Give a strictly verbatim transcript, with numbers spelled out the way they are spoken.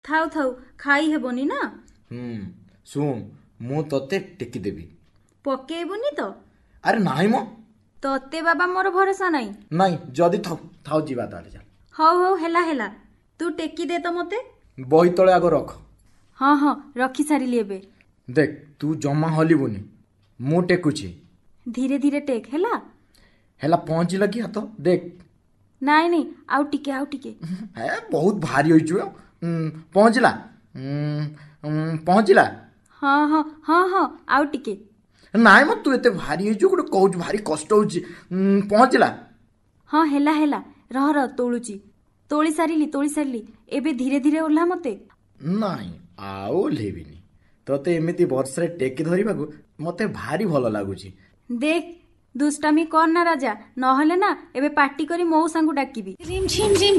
थाउ थाउ खाई हेबनी ना। हम्म सुन मु तते टेकी देबी। पकेबुनी तो? अरे नाही मो तते बाबा मोर भरोसा नहीं। नहीं जदी थाउ थाउ जीवा ताले चल। हौ हौ हेला हेला तू टेकी दे तो मते। बही तले आगो रख। हाँ हाँ रखी सारिली एबे। देख तू जमा हलिबुनी मु टेकुची। धीरे धीरे टेक हेला। हेला पहुंची लगी हाथ देख। नाई नहीं आउ टिके आउ टिके। है बहुत भारी होइछु। पहुंचला पहुंचला। हाँ हाँ हाँ हाँ आउ टिके। नाई म तू एते भारी होइछु गोटे कहू भारी कष्ट होउची। पहुंचला। हाँ हेला हेला रह रह तोलुची। तोली सारिली तोली सारिली एबे धीरे धीरे ओल्हा मते। नाई आउ लेबिनी तते एमिति वर्षरे टेकी धरिबाकू मते भारी भलो लागुची। देख दुष्टामी कर ना राजा नहले ना एबे पार्टी करी मौसांगु डाकिबी।